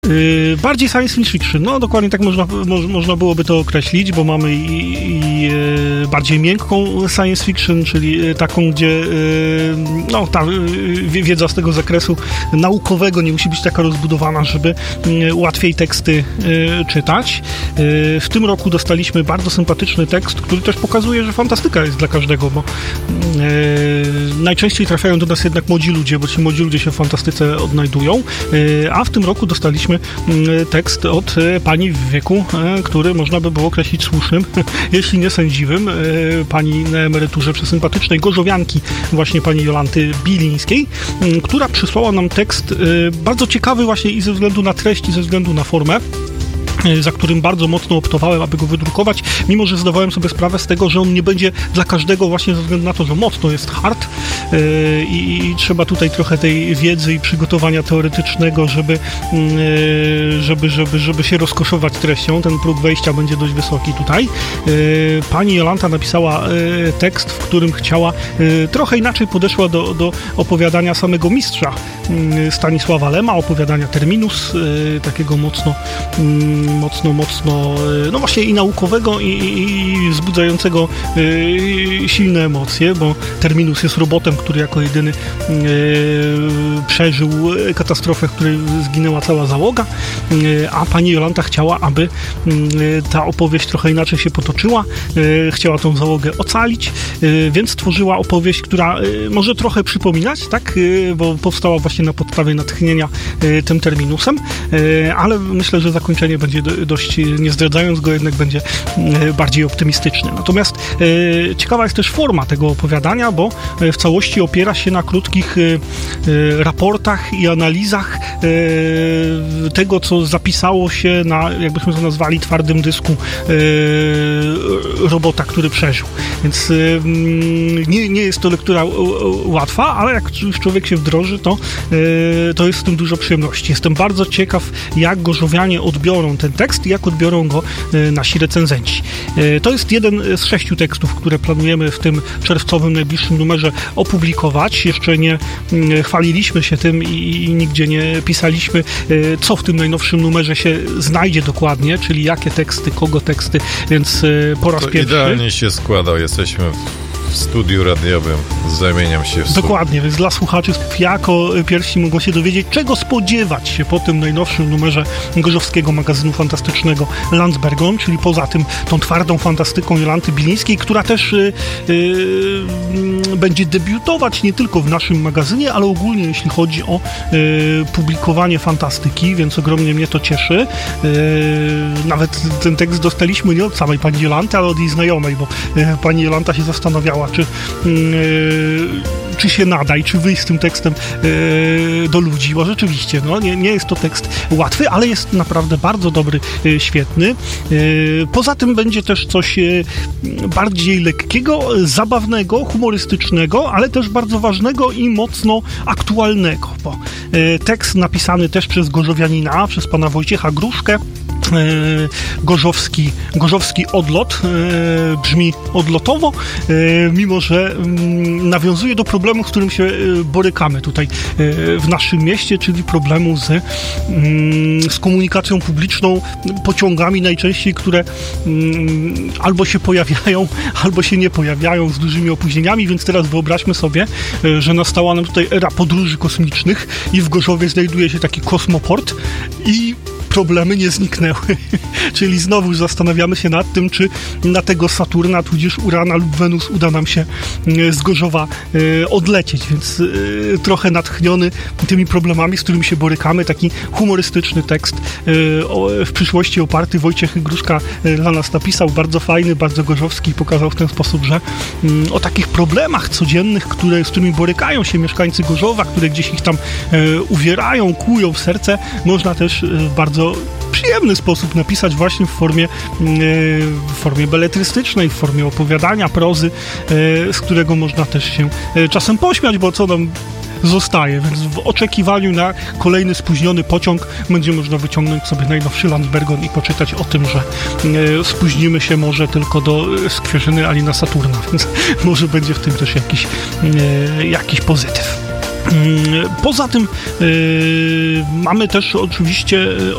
Bardziej science fiction, no dokładnie tak można byłoby to określić, bo mamy i bardziej miękką science fiction, czyli taką, gdzie no, ta wiedza z tego zakresu naukowego nie musi być taka rozbudowana, żeby łatwiej teksty czytać. W tym roku dostaliśmy bardzo sympatyczny tekst, który też pokazuje, że fantastyka jest dla każdego, bo najczęściej trafiają do nas jednak młodzi ludzie, bo ci młodzi ludzie się w fantastyce odnajdują, a w tym roku dostaliśmy tekst od pani w wieku, który można by było określić słusznym, jeśli nie sędziwym, pani na emeryturze przesympatycznej gorzowianki, właśnie pani Jolanty Bilińskiej, która przysłała nam tekst bardzo ciekawy właśnie i ze względu na treść, i ze względu na formę, za którym bardzo mocno optowałem, aby go wydrukować, mimo że zdawałem sobie sprawę z tego, że on nie będzie dla każdego właśnie ze względu na to, że mocno jest hard i trzeba tutaj trochę tej wiedzy i przygotowania teoretycznego, żeby się rozkoszować treścią. Ten próg wejścia będzie dość wysoki tutaj. Pani Jolanta napisała tekst, w którym chciała trochę inaczej podeszła do opowiadania samego mistrza Stanisława Lema, opowiadania Terminus, takiego mocno no właśnie i naukowego, i wzbudzającego silne emocje, bo Terminus jest robotem, który jako jedyny przeżył katastrofę, w której zginęła cała załoga, a pani Jolanta chciała, aby ta opowieść trochę inaczej się potoczyła, chciała tą załogę ocalić, więc stworzyła opowieść, która może trochę przypominać, tak, bo powstała właśnie na podstawie natchnienia tym Terminusem, ale myślę, że zakończenie będzie dość, nie zdradzając go, jednak będzie bardziej optymistyczny. Natomiast ciekawa jest też forma tego opowiadania, bo w całości opiera się na krótkich raportach i analizach tego, co zapisało się na, jakbyśmy to nazwali, twardym dysku robota, który przeżył. Więc nie jest to lektura łatwa, ale jak już człowiek się wdroży, to jest w tym dużo przyjemności. Jestem bardzo ciekaw, jak gorzowianie odbiorą ten tekst i jak odbiorą go nasi recenzenci. To jest jeden z 6 tekstów, które planujemy w tym czerwcowym, najbliższym numerze opublikować. Jeszcze nie chwaliliśmy się tym i nigdzie nie pisaliśmy, co w tym najnowszym numerze się znajdzie dokładnie, czyli jakie teksty, kogo teksty, więc po raz pierwszy... Idealnie się składał, jesteśmy w studiu radiowym, zamieniam się w Dokładnie, więc dla słuchaczy jako pierwsi mogą się dowiedzieć, czego spodziewać się po tym najnowszym numerze gorzowskiego magazynu fantastycznego Landsbergon, czyli poza tym tą twardą fantastyką Jolanty Bilińskiej, która też będzie debiutować nie tylko w naszym magazynie, ale ogólnie jeśli chodzi o publikowanie fantastyki, więc ogromnie mnie to cieszy. Nawet ten tekst dostaliśmy nie od samej pani Jolanty, ale od jej znajomej, bo pani Jolanta się zastanawiała, czy się nada i czy wyjść z tym tekstem do ludzi, bo rzeczywiście nie jest to tekst łatwy, ale jest naprawdę bardzo dobry, świetny. Poza tym będzie też coś bardziej lekkiego, zabawnego, humorystycznego, ale też bardzo ważnego i mocno aktualnego, bo tekst napisany też przez gorzowianina, przez pana Wojciecha Gruszkę, gorzowski odlot brzmi odlotowo, mimo że nawiązuje do problemu, z którym się borykamy tutaj w naszym mieście, czyli problemu z komunikacją publiczną, pociągami najczęściej, które albo się pojawiają, albo się nie pojawiają z dużymi opóźnieniami, więc teraz wyobraźmy sobie, że nastała nam tutaj era podróży kosmicznych i w Gorzowie znajduje się taki kosmoport i problemy nie zniknęły. Czyli znowu zastanawiamy się nad tym, czy na tego Saturna, tudzież Urana lub Wenus uda nam się z Gorzowa odlecieć, więc trochę natchniony tymi problemami, z którymi się borykamy, taki humorystyczny tekst w przyszłości oparty Wojciech Gruszka dla nas napisał, bardzo fajny, bardzo gorzowski, pokazał w ten sposób, że o takich problemach codziennych, z którymi borykają się mieszkańcy Gorzowa, które gdzieś ich tam uwierają, kłują w serce, można też bardzo przyjemny sposób napisać właśnie w formie beletrystycznej, w formie opowiadania, prozy, z którego można też się czasem pośmiać, bo co nam zostaje, więc w oczekiwaniu na kolejny spóźniony pociąg będzie można wyciągnąć sobie najnowszy Landsbergon i poczytać o tym, że spóźnimy się może tylko do Skwierzyny, a nie na Saturna, więc może będzie w tym też jakiś pozytyw. Poza tym mamy też oczywiście